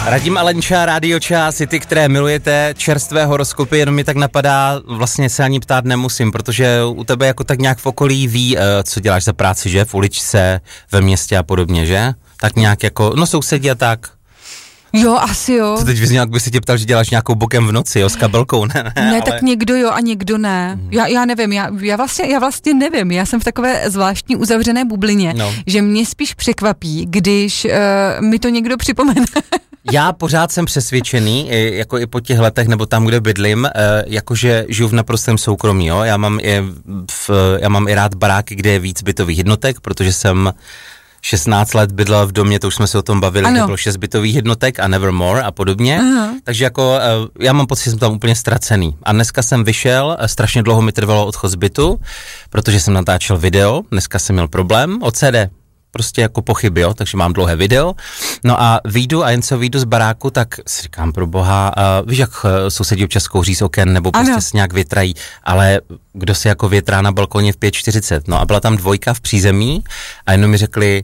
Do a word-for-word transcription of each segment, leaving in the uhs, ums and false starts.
Radim Alenča, Radio Čas, i ty, které milujete čerstvé horoskopy, jenom mi tak napadá, vlastně se ani ptát nemusím, protože u tebe jako tak nějak v okolí ví, co děláš za práci, že? V uličce, ve městě a podobně, že? Tak nějak jako, no sousedí a tak. Jo, asi jo. To teď vyzněl, jak by se tě ptal, že děláš nějakou bokem v noci, jo, s kabelkou, ne? Ne, ne ale... tak někdo jo a někdo ne. Hmm. Já, já nevím, já, já, vlastně, já vlastně nevím, já jsem v takové zvláštní uzavřené bublině, no. Že mě spíš překvapí, když uh, mi to někdo připomene. Já pořád jsem přesvědčený, jako i po těch letech, nebo tam, kde bydlím, jakože žiju v naprostém soukromí, jo. Já mám i, v, já mám i rád baráky, kde je víc bytových jednotek, protože jsem šestnáct let bydlel v domě, to už jsme se o tom bavili, kde bylo šest bytových jednotek a Nevermore a podobně. Aha. Takže jako já mám pocit, že jsem tam úplně ztracený. A dneska jsem vyšel, strašně dlouho mi trvalo odchod z bytu, protože jsem natáčel video, dneska jsem měl problém, o C D. Prostě jako pochyby, jo, takže mám dlouhé video. No a vyjdu a jen co vyjdu z baráku, tak si říkám pro boha, uh, víš, jak sousedí občas kouří z oken, nebo prostě ano. Se nějak větrají, ale kdo si jako větrá na balkoně v pět čtyřicet. No a byla tam dvojka v přízemí a jenom mi řekli,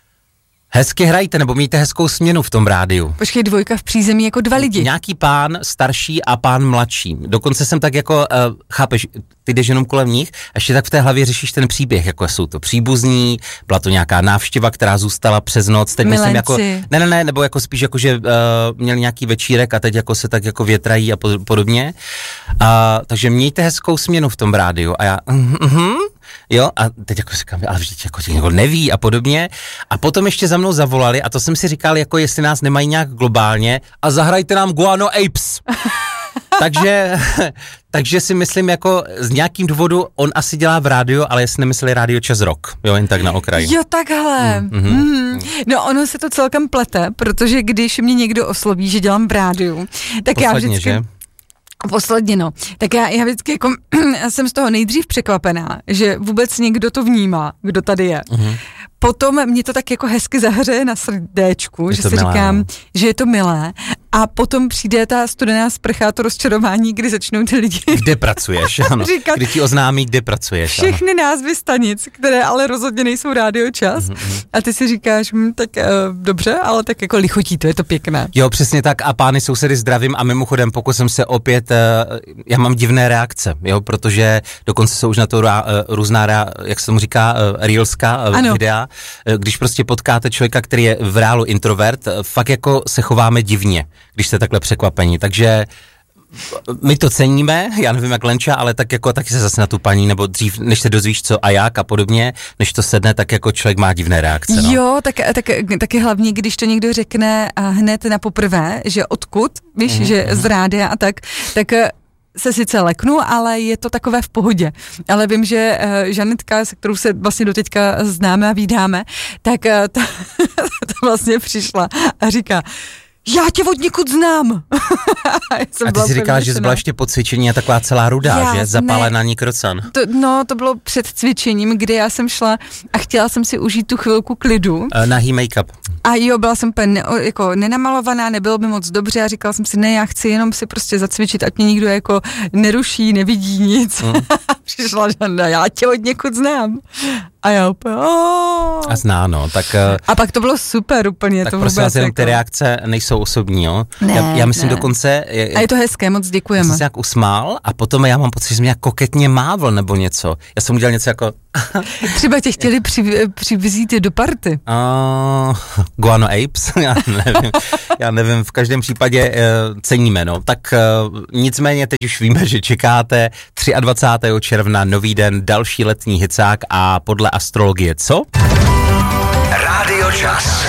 hezky hrajte, nebo mějte hezkou směnu v tom rádiu. Počkej, dvojka v přízemí jako dva lidi. Nějaký pán starší a pán mladší. Dokonce jsem tak jako, uh, chápeš, ty jdeš jenom kolem nich a ještě tak v té hlavě řešíš ten příběh, jako jsou to příbuzní, byla to nějaká návštěva, která zůstala přes noc, teď myslím jako, ne, ne, ne, nebo jako spíš jako, že uh, měli nějaký večírek a teď jako se tak jako větrají a podobně. Uh, takže mějte hezkou směnu v tom rádiu a já, mhm, jo, a teď jako říkám, ale vždyť jako někdo neví a podobně. A potom ještě za mnou zavolali a to jsem si říkal, jako jestli nás nemají nějak globálně a zahrajte nám Guano Apes. takže, takže si myslím, jako z nějakým důvodu on asi dělá v rádiu, ale jestli nemysleli Radio Čas Rock, jo, jen tak na okraji. Jo, takhle. Mm, mm, mm. No ono se to celkem plete, protože když mě někdo osloví, že dělám v rádiu, tak posledně, já vždycky... Že? Posledně, no. Tak já, já vždycky jako jsem z toho nejdřív překvapená, že vůbec někdo to vnímá, kdo tady je. Uh-huh. Potom mě to tak jako hezky zahřeje na srdéčku, je že si milé, říkám, no. Že je to milé. A potom přijde ta studená sprcha, to rozčarování, kdy začnou ty lidi... Kde pracuješ, ano. Říkat, kdy ti oznámí, kde pracuješ. Všechny ano. Názvy stanic, které ale rozhodně nejsou Radio Čas. Mm-hmm. A ty si říkáš, hm, tak uh, dobře, ale tak jako lichotí, to je to pěkné. Jo, přesně tak. A pány sousedy zdravím a mimochodem, pokud jsem se opět, uh, já mám divné reakce, jo, protože dokonce jsou už na to uh, různá, rea, jak se tomu říká, uh, reelská uh, videa. Když prostě potkáte člověka, který je v reálu introvert, fakt jako se chováme divně, když jste takhle překvapení, takže my to ceníme, já nevím jak Lenča, ale tak jako taky se zase na tu paní, nebo dřív, než se dozvíš co a jak a podobně, než to sedne, tak jako člověk má divné reakce. No. Jo, tak, tak, taky hlavně, když to někdo řekne hned na poprvé, že odkud, víš, mm-hmm. že z rádia a tak, tak se sice leknu, ale je to takové v pohodě. Ale vím, že uh, Žanetka, se kterou se vlastně doteďka známe a vídáme, tak uh, ta, ta vlastně přišla a říká, já tě od někud znám. A ty jsi říkala, že jsi byla ještě po cvičení a taková celá rudá, já, že? Zapálená nikrocan. To, no, to bylo před cvičením, kdy já jsem šla a chtěla jsem si užít tu chvilku klidu. Nahý make-up. A jo, byla jsem ne, jako nenamalovaná, nebylo by moc dobře a říkala jsem si, ne, já chci jenom si prostě zacvičit, ať mě nikdo jako neruší, nevidí nic. Mm. Přišla Žanda, já tě od někud znám. A já úplně, oh. A zná, no, tak... A pak to bylo super úplně. Tak to prosím vás, jenom jako... ty reakce nejsou osobní, jo? Ne, já, já myslím ne. dokonce... A je to hezké, moc děkujeme. Já jsem se nějak usmál a potom já mám pocit, že jsem nějak koketně mávl nebo něco. Já jsem udělal něco jako... Třeba tě chtěli při, přivzít do party. Uh, Guano Apes? Já nevím. Já nevím, v každém případě uh, ceníme, no. Tak uh, nicméně teď už víme, že čekáte dvacátého třetího června, nový den, další letní hicák a podle astrologie, co? Radio Čas.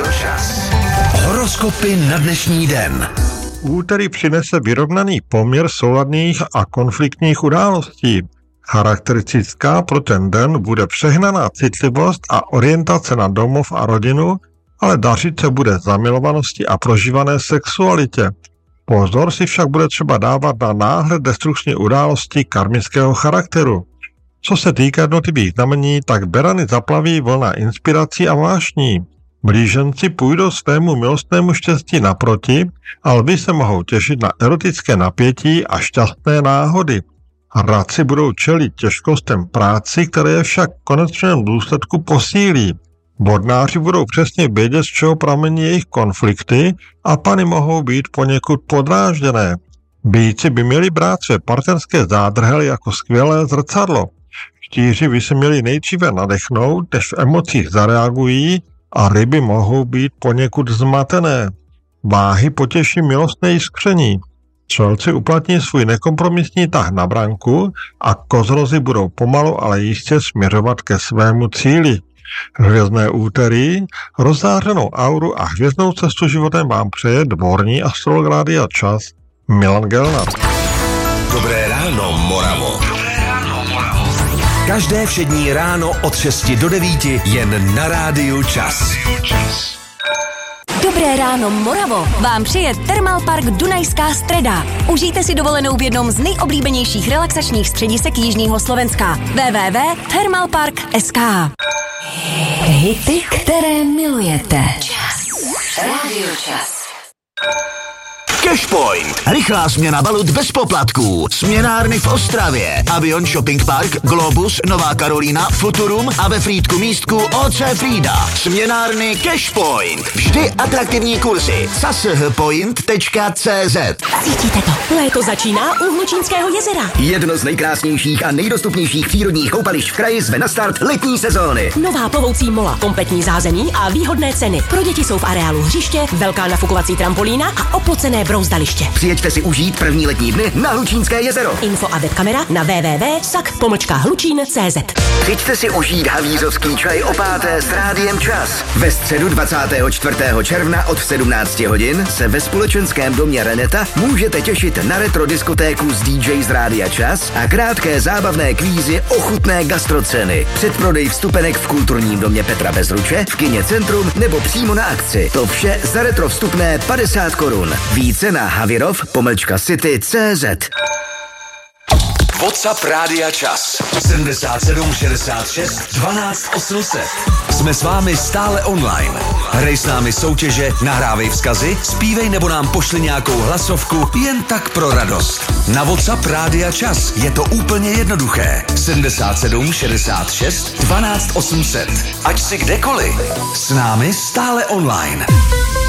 Horoskopy na dnešní den. Úterý přinese vyrovnaný poměr souladných a konfliktních událostí. Charakteristická pro ten den bude přehnaná citlivost a orientace na domov a rodinu, ale dařit se bude zamilovanosti a prožívané sexualitě. Pozor si však bude třeba dávat na náhle destrukční události karmického charakteru. Co se týká jednotlivých znamení, tak berany zaplaví vlna inspirací a vášní. Blíženci půjdou svému milostnému štěstí naproti, a lvi se mohou těšit na erotické napětí a šťastné náhody. Raci budou čelit těžkostem práci, které je však v konečném důsledku posílí. Bodnáři budou přesně vědět, z čeho pramení jejich konflikty a pany mohou být poněkud podrážděné. Býci by měli brát své partnerské zádrhely jako skvělé zrcadlo. Štíři by se měli nejdříve nadechnout, než v emocích zareagují a ryby mohou být poněkud zmatené. Váhy potěší milostné jiskření. Střelci uplatní svůj nekompromisní tah na branku a kozrozy budou pomalu, ale jistě směřovat ke svému cíli. Hvězdné úterý, rozzářenou auru a hvězdnou cestu životem vám přeje dvorní astrolog Rádia Čas Milan Gelnar. Dobré ráno, Moravo. Dobré ráno, Moravo. Každé všední ráno od šesti do devíti jen na Rádiu Čas. Dobré ráno, Moravo, vám přeje Thermalpark Dunajská Streda. Užijte si dovolenou v jednom z nejoblíbenějších relaxačních středisek jižního Slovenska. w w w tečka thermalpark tečka es ká. Hity, které milujete. Čas. Rádio Čas. Cashpoint. Rychlá směna valut bez poplatků. Směnárny v Ostravě. Avion Shopping Park, Globus, Nová Karolína, Futurum a ve Frýdku místku O C Frýda. Směnárny Cashpoint. Vždy atraktivní kurzy. s a s h point tečka c z. Cítíte to? Léto začíná u Hlučínského jezera. Jedno z nejkrásnějších a nejdostupnějších přírodních koupališť v kraji zve na start letní sezóny. Nová plovoucí mola, kompletní zázemí a výhodné ceny. Pro děti jsou v areálu hřiště, velká nafukovací trampolína a oplocené brouzdaliště. Přijeďte si užít první letní dny na Hlučínské jezero. Info a webkamera na w w w tečka sak pomlčka hlučín tečka c z. Přijďte si užít havířovský čaj o páté s Rádiem Čas. Ve středu dvacátého čtvrtého června od sedmnácti hodin se ve společenském domě Reneta můžete těšit na retro diskotéku s D J z Rádia Čas a krátké zábavné kvízy o chutné gastroceny. Předprodej vstupenek v kulturním domě Petra Bezruče, v kině Centrum nebo přímo na akci. To vše za retro vstupné padesát korun. Více na havirov pomlčka city tečka c z. WhatsApp Rádia Čas sedmdesát sedm šedesát šest dvanáct osm set. Jsme s vámi stále online. Hraj s námi soutěže, nahrávej vzkazy, zpívej nebo nám pošli nějakou hlasovku jen tak pro radost. Na WhatsApp Rádia Čas je to úplně jednoduché. sedmdesát sedm šedesát šest dvanáct osm set. Ať si kdekoliv. S námi stále online.